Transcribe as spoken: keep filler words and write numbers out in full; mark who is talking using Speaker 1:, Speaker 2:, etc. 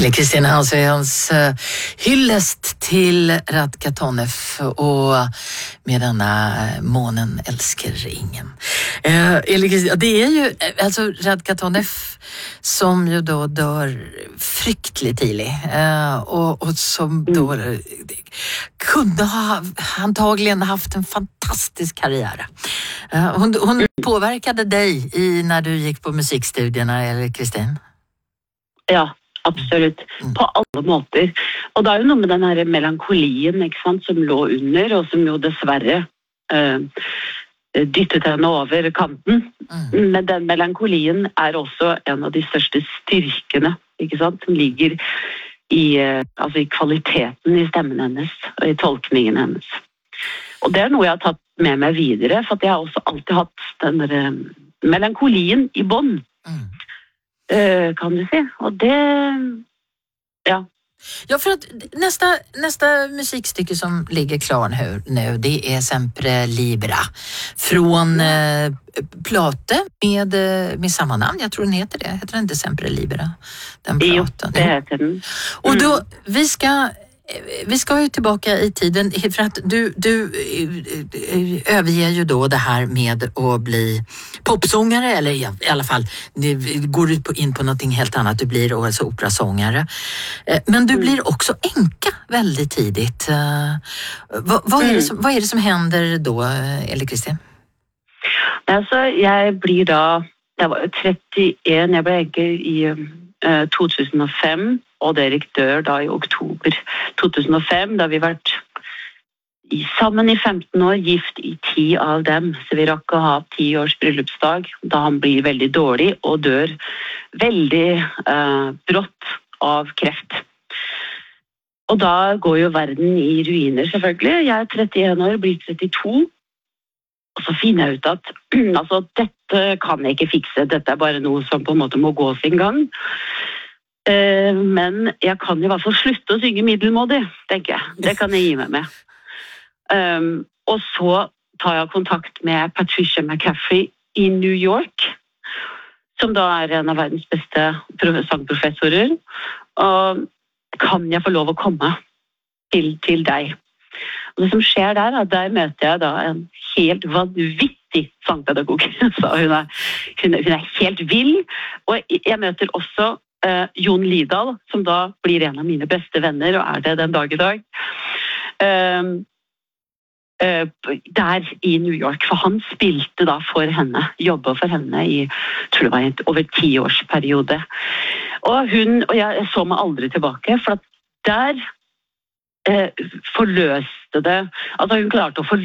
Speaker 1: Eller Kristina Hanssons uh, hyllest till Radka Tonev och med denna uh, månen älskar ingen. Uh, eller Kristina, det är ju alltså Radka Tonev som ju då dör fryktligt tidigt uh, och, och som då uh, kunde ha antagligen haft en fantastisk karriär. Uh, hon, hon påverkade dig i när du gick på musikstudierna, eller Kristin?
Speaker 2: Ja, absolutt. På alle måter. Og det er jo noe med den her melankolien, ikke sant, som lå under, og som jo dessverre uh, dyttet henne over kanten. Mm. Men den melankolien er også en av de største styrkene, ikke sant, som ligger i, uh, altså i kvaliteten i stemmen hennes, og i tolkningen hennes. Og det er noe jeg har tatt med meg videre, for jeg har også alltid hatt den der, uh, melankolien i bånd. Mm. Uh, kan du se. Och det ja.
Speaker 1: Ja, för att nästa nästa musikstycke som ligger klar nu, nu det är Sempre Libera från eh, Plate med med samma namn. Jag tror den heter det. Heter den inte Sempre Libera? Den platen.
Speaker 2: Jo, det heter den. Mm.
Speaker 1: Och då vi ska Vi ska ju tillbaka i tiden för att du, du överger ju då det här med att bli popsångare, eller i alla fall går du in på någonting helt annat, du blir alltså operasångare. Men du blir också änka väldigt tidigt. Vad, vad, är det som, vad är det som händer då, eller Kristin?
Speaker 2: Alltså, jag blir då, jag var trettioen, jag blev änka i uh, two thousand five. Og Erik dør da i oktober two thousand five, da vi vært i, sammen i femten år, gift i ti av dem. Så vi rakk å ha ti års bryllupsdag, da han blir veldig dårlig og dør veldig uh, brått av kreft. Og da går jo verden i ruiner, selvfølgelig. Jeg er trettien år, blir trettito. Og så finner jeg ut at altså, dette kan jeg ikke fikse, dette er bare noe som på en måte må gå sin gang. Men jeg kan i hvert fall slutte å synge middelmådig, tenker jeg. Det kan jeg gi meg med. Um, og så tar jeg kontakt med Patricia McCaffrey i New York, som da er en av verdens beste sangprofessorer. Og kan jeg få lov å komme til, til deg? Og det som skjer der, der møter jeg da en helt vanvittig sangpedagog. Så hun, er, hun, er, hun er helt vill. Og jeg møter også Uh, Jon Lidahl, som da blir en av mine beste venner, og er det den dag i dag. Uh, uh, der i New York, for han spilte da for henne, jobbet for henne i, tror det var en over ti års periode. Og hun, og jeg, jeg så meg aldri tilbake, for at der uh, forløste det, altså hun klarte å forløse